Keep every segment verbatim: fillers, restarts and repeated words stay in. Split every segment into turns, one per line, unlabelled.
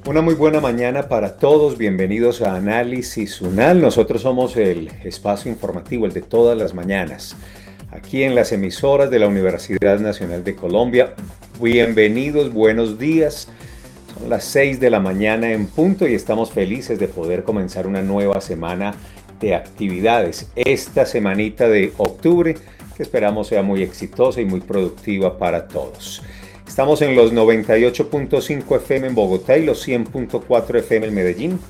Una muy buena mañana para todos, bienvenidos a Análisis UNAL. Nosotros somos el espacio informativo, el de todas las mañanas, aquí en las emisoras de la Universidad Nacional de Colombia. Bienvenidos, buenos días. Son las seis de la mañana en punto y estamos felices de poder comenzar una nueva semana de actividades. Esta semanita de octubre que esperamos sea muy exitosa y muy productiva para todos. Estamos en los noventa y ocho punto cinco F M en Bogotá y los cien punto cuatro F M en Medellín.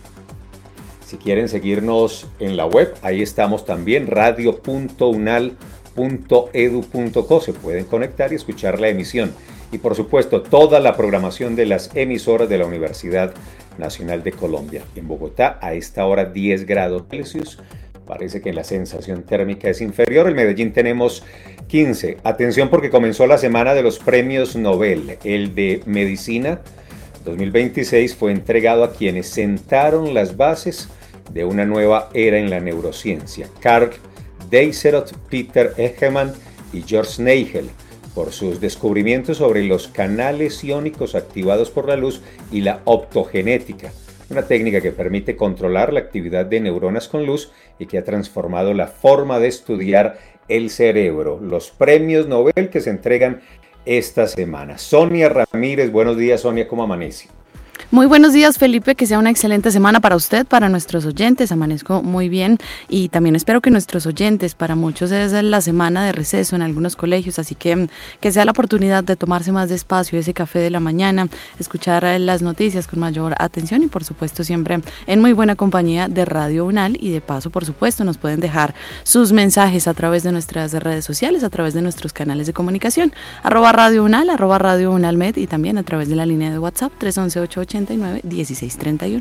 Si quieren seguirnos en la web, ahí estamos también, radio punto unal punto edu punto co. Se pueden conectar y escuchar la emisión. Y por supuesto, toda la programación de las emisoras de la Universidad Nacional de Colombia. En Bogotá, a esta hora, diez grados Celsius. Parece que la sensación térmica es inferior. En Medellín tenemos quince. Atención porque comenzó la semana de los premios Nobel. El de Medicina dos mil veintiséis fue entregado a quienes sentaron las bases de una nueva era en la neurociencia. Karl Deisseroth, Peter Egemann y George Nagel, por sus descubrimientos sobre los canales iónicos activados por la luz y la optogenética, una técnica que permite controlar la actividad de neuronas con luz y que ha transformado la forma de estudiar el cerebro. Los premios Nobel que se entregan esta semana. Sonia Ramírez, buenos días, Sonia, ¿cómo amanece?
Muy buenos días, Felipe, que sea una excelente semana para usted, para nuestros oyentes. Amanezco muy bien y también espero que nuestros oyentes, para muchos es la semana de receso en algunos colegios, así que que sea la oportunidad de tomarse más despacio ese café de la mañana, escuchar las noticias con mayor atención y por supuesto siempre en muy buena compañía de Radio UNAL, y de paso por supuesto nos pueden dejar sus mensajes a través de nuestras redes sociales, a través de nuestros canales de comunicación, arroba Radio UNAL, arroba Radio UNALmed, y también a través de la línea de WhatsApp tres once, ocho ochenta y nueve, dieciséis treinta y uno.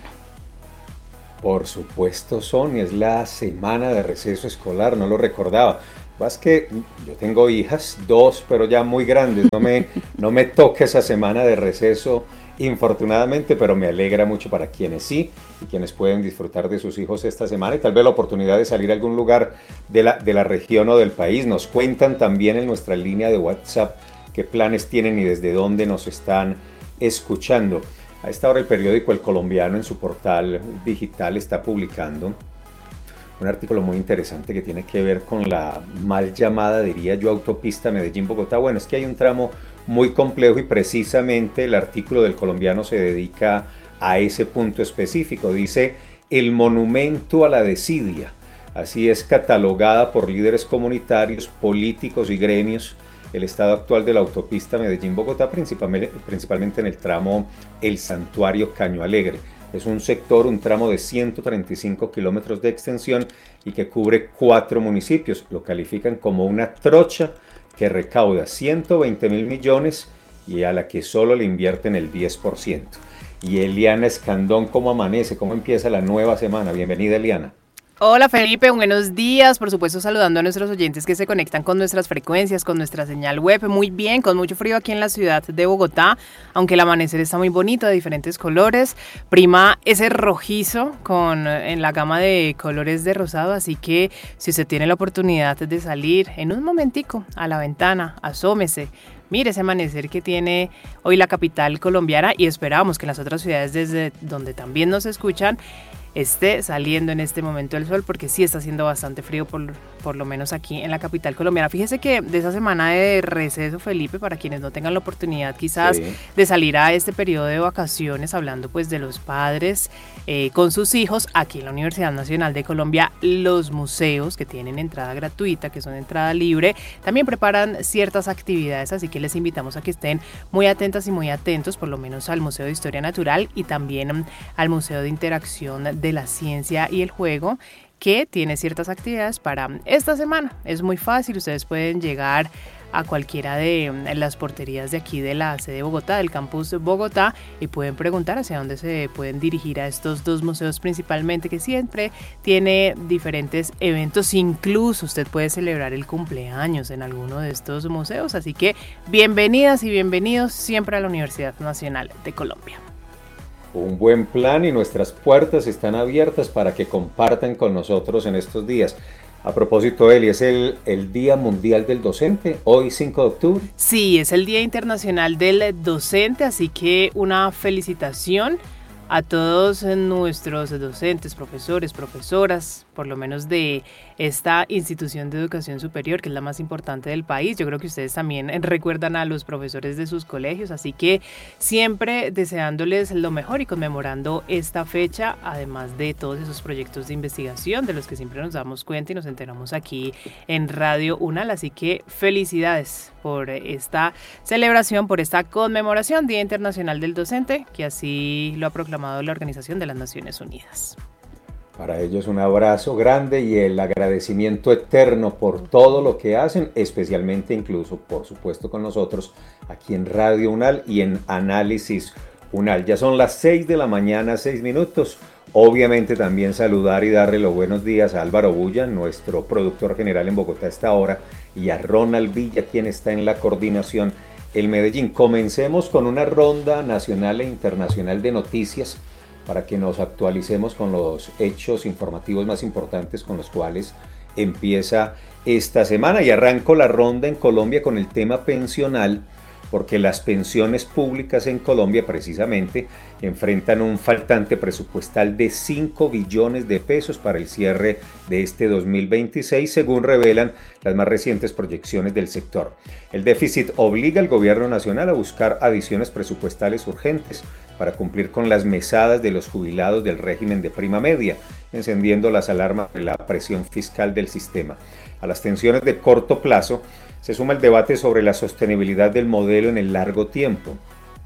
Por supuesto, Sonia, es la semana de receso escolar, no lo recordaba. Más que yo tengo hijas, dos, pero ya muy grandes, no me, no me toca esa semana de receso, infortunadamente, pero me alegra mucho para quienes sí y quienes pueden disfrutar de sus hijos esta semana y tal vez la oportunidad de salir a algún lugar de la, de la región o del país. Nos cuentan también en nuestra línea de WhatsApp qué planes tienen y desde dónde nos están escuchando. A esta hora el periódico El Colombiano en su portal digital está publicando un artículo muy interesante que tiene que ver con la mal llamada, diría yo, autopista Medellín-Bogotá. Bueno, es que hay un tramo muy complejo y precisamente el artículo del Colombiano se dedica a ese punto específico. Dice, el monumento a la desidia. Así es catalogada por líderes comunitarios, políticos y gremios el estado actual de la autopista Medellín-Bogotá, principalmente, principalmente en el tramo El Santuario Caño Alegre. Es un sector, un tramo de ciento treinta y cinco kilómetros de extensión y que cubre cuatro municipios. Lo califican como una trocha que recauda ciento veinte mil millones y a la que solo le invierten el diez por ciento. Y Eliana Escandón, ¿cómo amanece? ¿Cómo empieza la nueva semana? Bienvenida, Eliana.
Hola Felipe, buenos días, por supuesto saludando a nuestros oyentes que se conectan con nuestras frecuencias, con nuestra señal web. Muy bien, con mucho frío aquí en la ciudad de Bogotá, aunque el amanecer está muy bonito, de diferentes colores. Prima ese rojizo con, en la gama de colores de rosado, así que si usted tiene la oportunidad de salir en un momentico a la ventana, asómese. Mire ese amanecer que tiene hoy la capital colombiana y esperamos que en las otras ciudades desde donde también nos escuchan esté saliendo en este momento el sol, porque sí está haciendo bastante frío, por, por lo menos aquí en la capital colombiana. Fíjese que de esa semana de receso, Felipe, para quienes no tengan la oportunidad quizás sí. de salir a este periodo de vacaciones, hablando pues de los padres eh, con sus hijos, aquí en la Universidad Nacional de Colombia, los museos que tienen entrada gratuita, que son entrada libre, también preparan ciertas actividades, así que les invitamos a que estén muy atentas y muy atentos, por lo menos al Museo de Historia Natural y también al Museo de Interacción de de la Ciencia y el Juego, que tiene ciertas actividades para esta semana. Es muy fácil, ustedes pueden llegar a cualquiera de las porterías de aquí de la sede de Bogotá, del campus Bogotá, y pueden preguntar hacia dónde se pueden dirigir a estos dos museos principalmente, que siempre tiene diferentes eventos. Incluso usted puede celebrar el cumpleaños en alguno de estos museos, así que bienvenidas y bienvenidos siempre a la Universidad Nacional de Colombia.
Un buen plan y nuestras puertas están abiertas para que compartan con nosotros en estos días. A propósito, Eli, ¿es el, el Día Mundial del Docente, hoy cinco de octubre?
Sí, es el Día Internacional del Docente, así que una felicitación a todos nuestros docentes, profesores, profesoras, por lo menos de esta institución de educación superior, que es la más importante del país. Yo creo que ustedes también recuerdan a los profesores de sus colegios, así que siempre deseándoles lo mejor y conmemorando esta fecha, además de todos esos proyectos de investigación de los que siempre nos damos cuenta y nos enteramos aquí en Radio UNAL. Así que felicidades por esta celebración, por esta conmemoración Día Internacional del Docente, que así lo ha proclamado la Organización de las Naciones Unidas.
Para ellos un abrazo grande y el agradecimiento eterno por todo lo que hacen, especialmente incluso, por supuesto, con nosotros aquí en Radio UNAL y en Análisis UNAL. Ya son las seis de la mañana, seis minutos. Obviamente también saludar y darle los buenos días a Álvaro Bulla, nuestro productor general en Bogotá a esta hora, y a Ronald Villa, quien está en la coordinación en Medellín. Comencemos con una ronda nacional e internacional de noticias para que nos actualicemos con los hechos informativos más importantes con los cuales empieza esta semana. Y arranco la ronda en Colombia con el tema pensional, porque las pensiones públicas en Colombia precisamente enfrentan un faltante presupuestal de cinco billones de pesos para el cierre de este dos mil veintiséis, según revelan las más recientes proyecciones del sector. El déficit obliga al gobierno nacional a buscar adiciones presupuestales urgentes para cumplir con las mesadas de los jubilados del régimen de prima media, encendiendo las alarmas de la presión fiscal del sistema. A las tensiones de corto plazo se suma el debate sobre la sostenibilidad del modelo en el largo tiempo,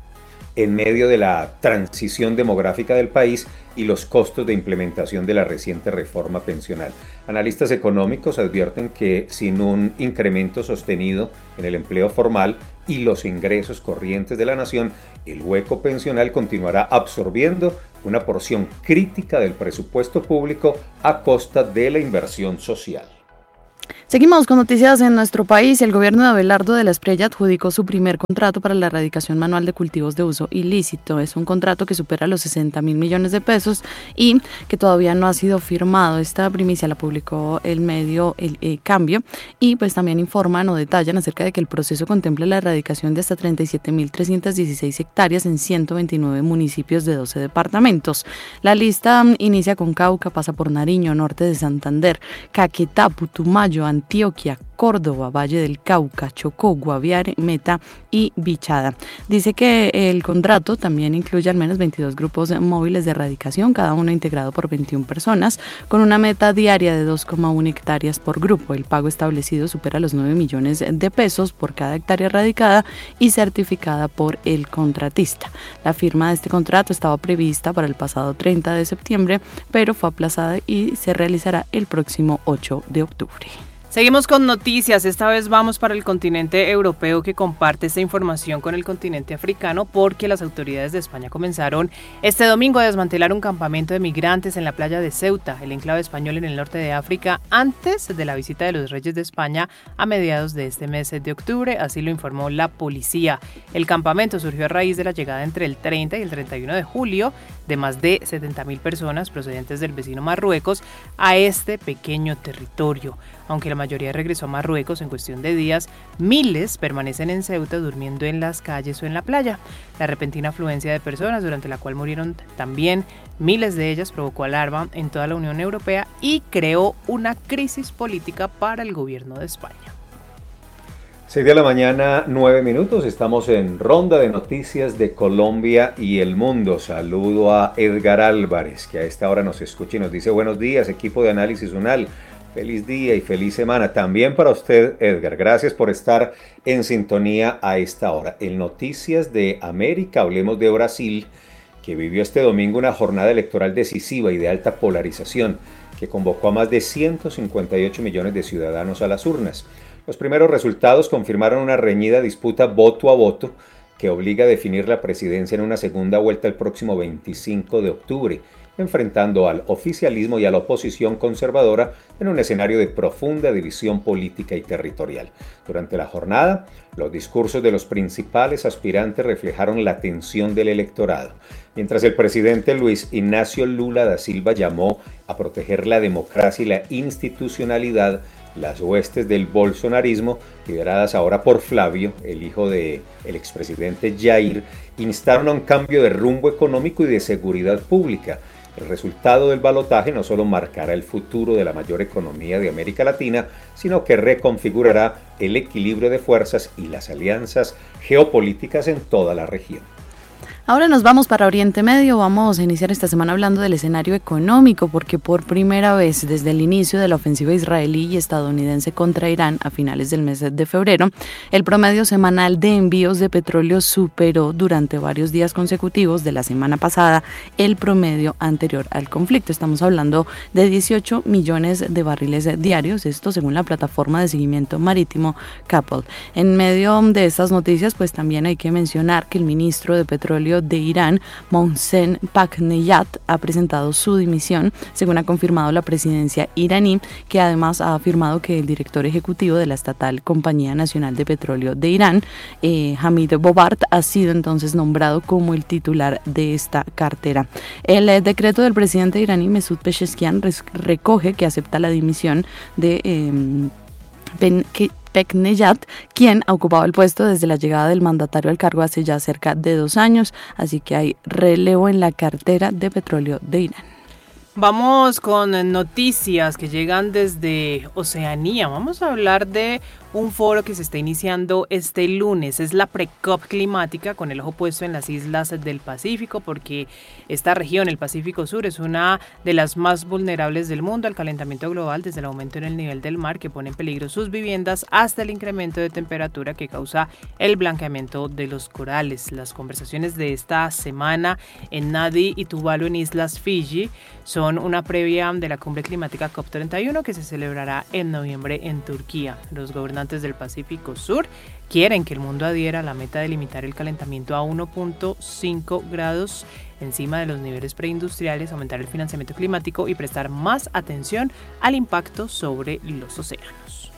en medio de la transición demográfica del país y los costos de implementación de la reciente reforma pensional. Analistas económicos advierten que sin un incremento sostenido en el empleo formal y los ingresos corrientes de la nación, el hueco pensional continuará absorbiendo una porción crítica del presupuesto público a costa de la inversión social.
Seguimos con noticias en nuestro país. El gobierno de Abelardo de la Espriella adjudicó su primer contrato para la erradicación manual de cultivos de uso ilícito. Es un contrato que supera los sesenta mil millones de pesos y que todavía no ha sido firmado. Esta primicia la publicó el medio El eh, Cambio y pues también informan o detallan acerca de que el proceso contempla la erradicación de hasta treinta y siete mil trescientas dieciséis hectáreas en ciento veintinueve municipios de doce departamentos. La lista inicia con Cauca, pasa por Nariño, norte de Santander, Caquetá, Putumayo, Antioquia, Córdoba, Valle del Cauca, Chocó, Guaviare, Meta y Bichada. Dice que el contrato también incluye al menos veintidós grupos móviles de erradicación, cada uno integrado por veintiuna personas, con una meta diaria de dos coma uno hectáreas por grupo. El pago establecido supera los nueve millones de pesos por cada hectárea erradicada y certificada por el contratista. La firma de este contrato estaba prevista para el pasado treinta de septiembre, pero fue aplazada y se realizará el próximo ocho de octubre.
Seguimos con noticias, esta vez vamos para el continente europeo, que comparte esta información con el continente africano, porque las autoridades de España comenzaron este domingo a desmantelar un campamento de migrantes en la playa de Ceuta, el enclave español en el norte de África, antes de la visita de los Reyes de España a mediados de este mes de octubre, así lo informó la policía. El campamento surgió a raíz de la llegada entre el treinta y el treinta y uno de julio de más de setenta mil personas procedentes del vecino Marruecos a este pequeño territorio. Aunque la mayoría regresó a Marruecos en cuestión de días, miles permanecen en Ceuta durmiendo en las calles o en la playa. La repentina afluencia de personas, durante la cual murieron también miles de ellas, provocó alarma en toda la Unión Europea y creó una crisis política para el gobierno de España.
seis de la mañana, nueve minutos, estamos en ronda de noticias de Colombia y el mundo. Saludo a Edgar Álvarez, que a esta hora nos escucha y nos dice: buenos días, equipo de Análisis UNAL. Feliz día y feliz semana también para usted, Edgar. Gracias por estar en sintonía a esta hora. En Noticias de América hablemos de Brasil, que vivió este domingo una jornada electoral decisiva y de alta polarización, que convocó a más de ciento cincuenta y ocho millones de ciudadanos a las urnas. Los primeros resultados confirmaron una reñida disputa voto a voto que obliga a definir la presidencia en una segunda vuelta el próximo veinticinco de octubre, enfrentando al oficialismo y a la oposición conservadora en un escenario de profunda división política y territorial. Durante la jornada, los discursos de los principales aspirantes reflejaron la tensión del electorado, mientras el presidente Luis Ignacio Lula da Silva llamó a proteger la democracia y la institucionalidad las huestes del bolsonarismo, lideradas ahora por Flavio, el hijo del expresidente Jair, instaron a un cambio de rumbo económico y de seguridad pública. El resultado del balotaje no solo marcará el futuro de la mayor economía de América Latina, sino que reconfigurará el equilibrio de fuerzas y las alianzas geopolíticas en toda la región.
Ahora nos vamos para Oriente Medio. Vamos a iniciar esta semana hablando del escenario económico, porque por primera vez desde el inicio de la ofensiva israelí y estadounidense contra Irán a finales del mes de febrero, el promedio semanal de envíos de petróleo superó durante varios días consecutivos de la semana pasada el promedio anterior al conflicto. Estamos hablando de dieciocho millones de barriles diarios, esto según la plataforma de seguimiento marítimo CAPEL. En medio de estas noticias, pues también hay que mencionar que el ministro de Petróleo de Irán, Mohsen Paknejad, ha presentado su dimisión, según ha confirmado la presidencia iraní, que además ha afirmado que el director ejecutivo de la estatal Compañía Nacional de Petróleo de Irán, eh, Hamid Bobart, ha sido entonces nombrado como el titular de esta cartera. El eh, decreto del presidente iraní, Mesud Pezeshkian, recoge que acepta la dimisión de eh, Ben, que, Paknejad, quien ha ocupado el puesto desde la llegada del mandatario al cargo hace ya cerca de dos años, así que hay relevo en la cartera de petróleo de Irán.
Vamos con noticias que llegan desde Oceanía. Vamos a hablar de un foro que se está iniciando este lunes. Es la Pre-COP climática, con el ojo puesto en las islas del Pacífico, porque esta región, el Pacífico Sur, es una de las más vulnerables del mundo al calentamiento global, desde el aumento en el nivel del mar que pone en peligro sus viviendas hasta el incremento de temperatura que causa el blanqueamiento de los corales. Las conversaciones de esta semana en Nadi y Tuvalu, en Islas Fiji, son una previa de la cumbre climática COP treinta y uno que se celebrará en noviembre en Turquía. Los gobernantes del Pacífico Sur quieren que el mundo adhiera a la meta de limitar el calentamiento a uno punto cinco grados encima de los niveles preindustriales, aumentar el financiamiento climático y prestar más atención al impacto sobre los océanos.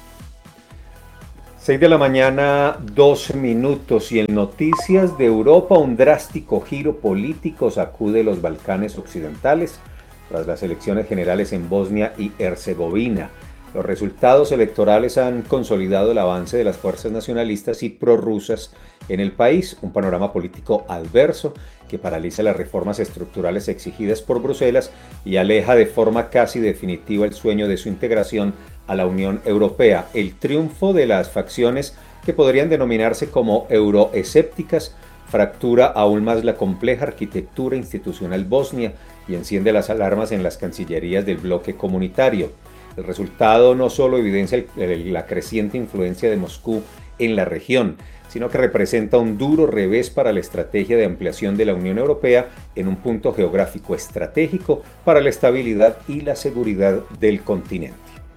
seis de la mañana, doce minutos, y en noticias de Europa, un drástico giro político sacude los Balcanes occidentales tras las elecciones generales en Bosnia y Herzegovina. Los resultados electorales han consolidado el avance de las fuerzas nacionalistas y prorrusas en el país, un panorama político adverso que paraliza las reformas estructurales exigidas por Bruselas y aleja de forma casi definitiva el sueño de su integración a la Unión Europea. El triunfo de las facciones que podrían denominarse como euroescépticas fractura aún más la compleja arquitectura institucional bosnia y enciende las alarmas en las cancillerías del bloque comunitario. El resultado no solo evidencia el, el, la creciente influencia de Moscú en la región, sino que representa un duro revés para la estrategia de ampliación de la Unión Europea en un punto geográfico estratégico para la estabilidad y la seguridad del continente.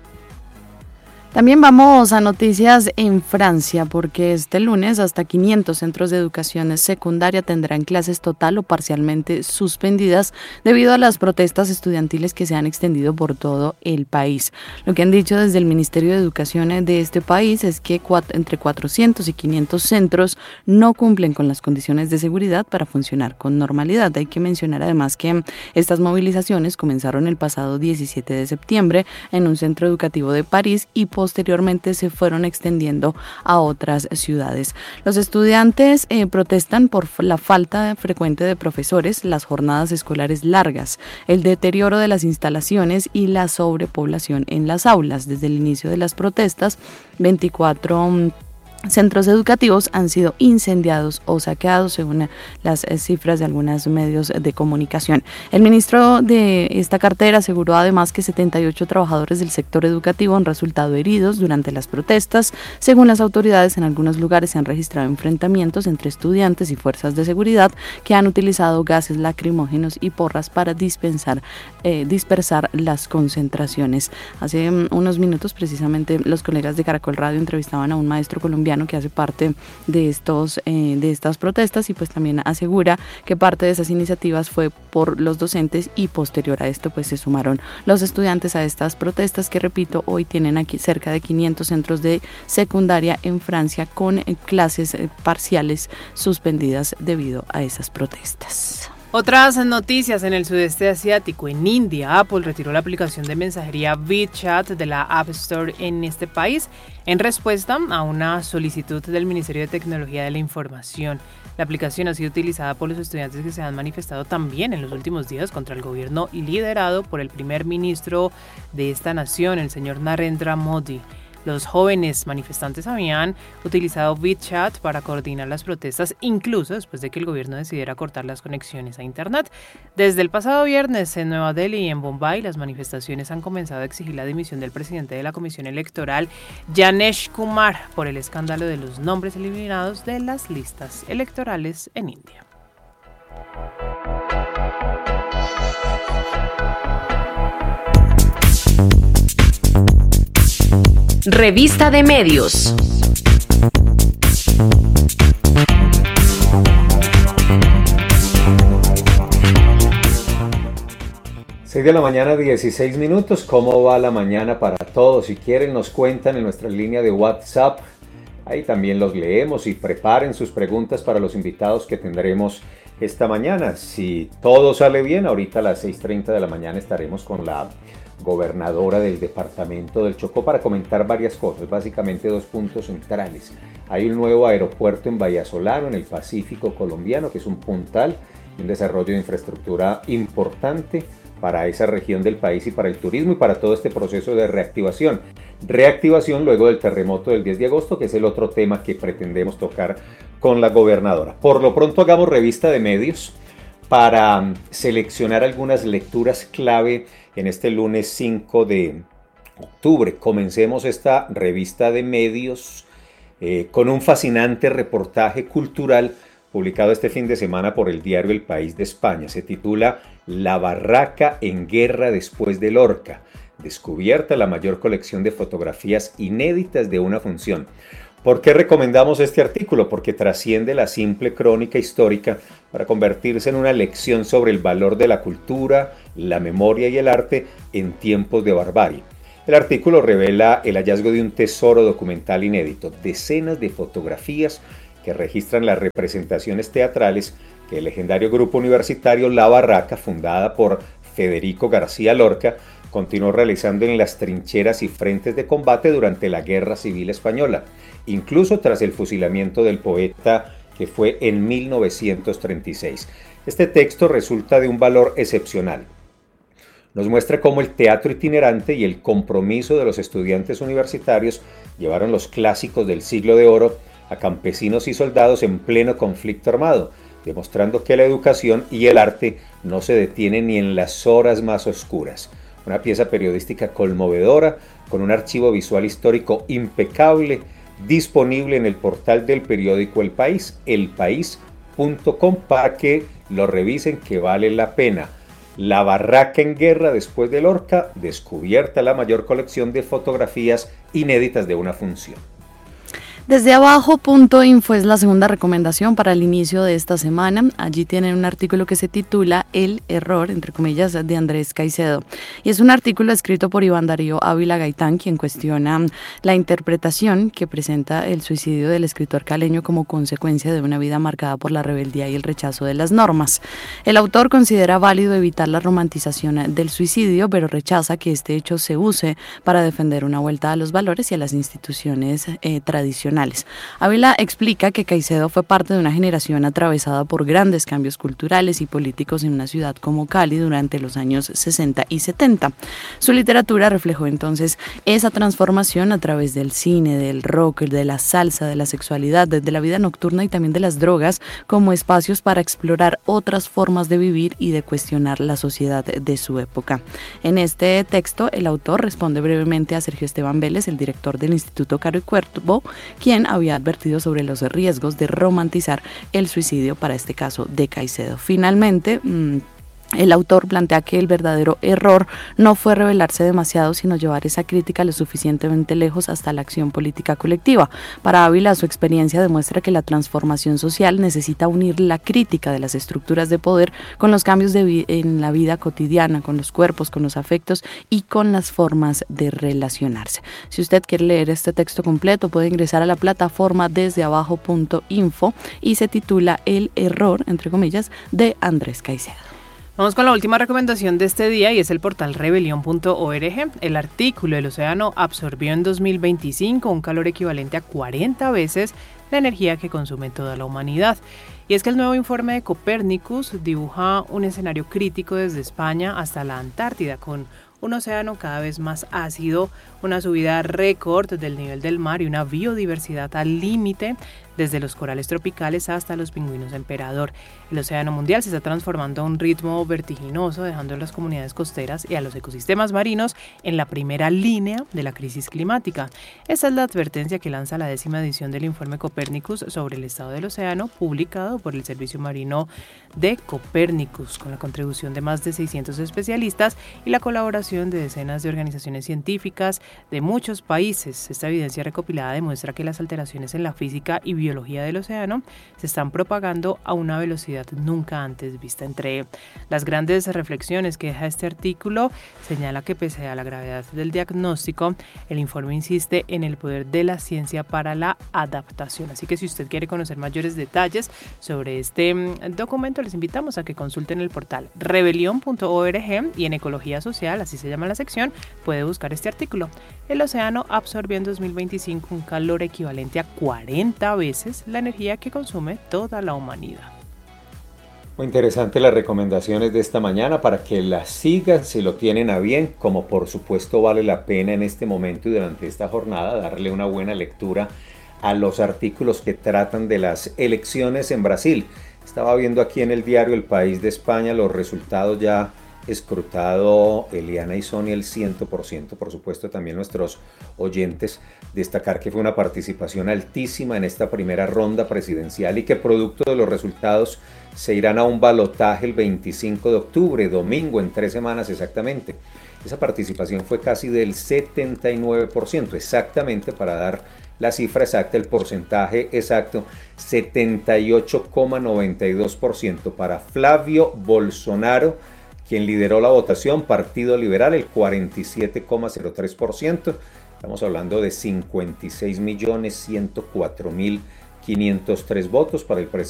También vamos a noticias en Francia, porque este lunes hasta quinientos centros de educación secundaria tendrán clases total o parcialmente suspendidas debido a las protestas estudiantiles que se han extendido por todo el país. Lo que han dicho desde el Ministerio de Educación de este país es que entre cuatrocientos y quinientos centros no cumplen con las condiciones de seguridad para funcionar con normalidad. Hay que mencionar además que estas movilizaciones comenzaron el pasado diecisiete de septiembre en un centro educativo de París y posteriormente se fueron extendiendo a otras ciudades. Los estudiantes eh, protestan por la falta frecuente de profesores, las jornadas escolares largas, el deterioro de las instalaciones y la sobrepoblación en las aulas. Desde el inicio de las protestas, veinticuatro centros educativos han sido incendiados o saqueados, según las cifras de algunos medios de comunicación. El ministro de esta cartera aseguró además que setenta y ocho trabajadores del sector educativo han resultado heridos durante las protestas. Según las autoridades, en algunos lugares se han registrado enfrentamientos entre estudiantes y fuerzas de seguridad que han utilizado gases lacrimógenos y porras para dispensar, eh, dispersar las concentraciones. Hace um, unos minutos, precisamente, los colegas de Caracol Radio entrevistaban a un maestro colombiano que hace parte de estos eh, de estas protestas y pues también asegura que parte de esas iniciativas fue por los docentes y posterior a esto pues se sumaron los estudiantes a estas protestas que, repito, hoy tienen aquí cerca de quinientos centros de secundaria en Francia con eh, clases eh, parciales suspendidas debido a esas protestas.
Otras noticias en el sudeste asiático. En India, Apple retiró la aplicación de mensajería ViChat de la App Store en este país en respuesta a una solicitud del Ministerio de Tecnología de la Información. La aplicación ha sido utilizada por los estudiantes que se han manifestado también en los últimos días contra el gobierno y liderado por el primer ministro de esta nación, el señor Narendra Modi. Los jóvenes manifestantes habían utilizado ViChat para coordinar las protestas, incluso después de que el gobierno decidiera cortar las conexiones a Internet. Desde el pasado viernes en Nueva Delhi y en Bombay, las manifestaciones han comenzado a exigir la dimisión del presidente de la Comisión Electoral, Ganesh Kumar, por el escándalo de los nombres eliminados de las listas electorales en India.
Revista de Medios.
seis de la mañana, dieciséis minutos. ¿Cómo va la mañana para todos? Si quieren nos cuentan en nuestra línea de WhatsApp. Ahí también los leemos y preparen sus preguntas para los invitados que tendremos esta mañana. Si todo sale bien, ahorita a las seis y treinta de la mañana estaremos con la gobernadora del departamento del Chocó para comentar varias cosas, básicamente dos puntos centrales. Hay un nuevo aeropuerto en Vallasolano, en el Pacífico colombiano, que es un puntal, un desarrollo de infraestructura importante para esa región del país y para el turismo y para todo este proceso de reactivación. Reactivación luego del terremoto del diez de agosto, que es el otro tema que pretendemos tocar con la gobernadora. Por lo pronto hagamos revista de medios para seleccionar algunas lecturas clave en este lunes cinco de octubre. Comencemos esta revista de medios eh, con un fascinante reportaje cultural publicado este fin de semana por el diario El País de España. Se titula La Barraca en guerra después de Lorca. Descubierta la mayor colección de fotografías inéditas de una función. ¿Por qué recomendamos este artículo? Porque trasciende la simple crónica histórica para convertirse en una lección sobre el valor de la cultura, la memoria y el arte en tiempos de barbarie. El artículo revela el hallazgo de un tesoro documental inédito, decenas de fotografías que registran las representaciones teatrales que el legendario grupo universitario La Barraca, fundada por Federico García Lorca, continuó realizando en las trincheras y frentes de combate durante la Guerra Civil Española, incluso tras el fusilamiento del poeta que fue en mil novecientos treinta y seis. Este texto resulta de un valor excepcional. Nos muestra cómo el teatro itinerante y el compromiso de los estudiantes universitarios llevaron los clásicos del siglo de oro a campesinos y soldados en pleno conflicto armado, demostrando que la educación y el arte no se detienen ni en las horas más oscuras. Una pieza periodística conmovedora, con un archivo visual histórico impecable, disponible en el portal del periódico El País, el país punto com, para que lo revisen, que vale la pena. La Barraca en guerra después de Lorca, descubierta la mayor colección de fotografías inéditas de una función.
Desde abajo punto info es la segunda recomendación para el inicio de esta semana. Allí tienen un artículo que se titula El error, entre comillas, de Andrés Caicedo. Y es un artículo escrito por Iván Darío Ávila Gaitán, quien cuestiona la interpretación que presenta el suicidio del escritor caleño como consecuencia de una vida marcada por la rebeldía y el rechazo de las normas. El autor considera válido evitar la romantización del suicidio, pero rechaza que este hecho se use para defender una vuelta a los valores y a las instituciones eh, tradicionales. Ávila explica que Caicedo fue parte de una generación atravesada por grandes cambios culturales y políticos en una ciudad como Cali durante los años sesenta y setenta. Su literatura reflejó entonces esa transformación a través del cine, del rock, de la salsa, de la sexualidad, de la vida nocturna y también de las drogas como espacios para explorar otras formas de vivir y de cuestionar la sociedad de su época. En este texto, el autor responde brevemente a Sergio Esteban Vélez, el director del Instituto Caro y Cuervo, quien había advertido sobre los riesgos de romantizar el suicidio, para este caso de Caicedo. Finalmente, mmm, El autor plantea que el verdadero error no fue rebelarse demasiado, sino llevar esa crítica lo suficientemente lejos hasta la acción política colectiva. Para Ávila, su experiencia demuestra que la transformación social necesita unir la crítica de las estructuras de poder con los cambios de vi- en la vida cotidiana, con los cuerpos, con los afectos y con las formas de relacionarse. Si usted quiere leer este texto completo, puede ingresar a la plataforma desde abajo punto info y se titula El error, entre comillas, de Andrés Caicedo.
Vamos con la última recomendación de este día y es el portal rebelión punto org. El artículo El océano absorbió en dos mil veinticinco un calor equivalente a cuarenta veces la energía que consume toda la humanidad. Y es que el nuevo informe de Copernicus dibuja un escenario crítico desde España hasta la Antártida, con un océano cada vez más ácido, una subida récord del nivel del mar y una biodiversidad al límite, desde los corales tropicales hasta los pingüinos emperador. El océano mundial se está transformando a un ritmo vertiginoso, dejando a las comunidades costeras y a los ecosistemas marinos en la primera línea de la crisis climática. Esa es la advertencia que lanza la décima edición del informe Copernicus sobre el estado del océano, publicado por el Servicio Marino de Copernicus, con la contribución de más de seiscientos especialistas y la colaboración de decenas de organizaciones científicas de muchos países. Esta evidencia recopilada demuestra que las alteraciones en la física y biología del océano se están propagando a una velocidad nunca antes vista. Entre las grandes reflexiones que deja este artículo, señala que pese a la gravedad del diagnóstico, el informe insiste en el poder de la ciencia para la adaptación. Así que si usted quiere conocer mayores detalles sobre este documento, les invitamos a que consulten el portal rebelión punto org y en Ecología Social, así se llama la sección, puede buscar este artículo. El océano absorbió en dos mil veinticinco un calor equivalente a cuarenta veces la energía que consume toda la humanidad.
Muy interesante las recomendaciones de esta mañana para que las sigan si lo tienen a bien, como por supuesto vale la pena en este momento y durante esta jornada darle una buena lectura a los artículos que tratan de las elecciones en Brasil. Estaba viendo aquí en el diario El País de España los resultados ya escrutado Eliana y Sonia el cien por ciento, por supuesto también nuestros oyentes, destacar que fue una participación altísima en esta primera ronda presidencial y que producto de los resultados se irán a un balotaje el veinticinco de octubre, domingo, en tres semanas exactamente. Esa participación fue casi del setenta y nueve por ciento, exactamente para dar la cifra exacta, el porcentaje exacto, setenta y ocho coma noventa y dos por ciento para Flavio Bolsonaro, quien lideró la votación, Partido Liberal, el cuarenta y siete coma cero tres por ciento. Estamos hablando de cincuenta y seis millones ciento cuatro mil quinientos tres votos para el presidente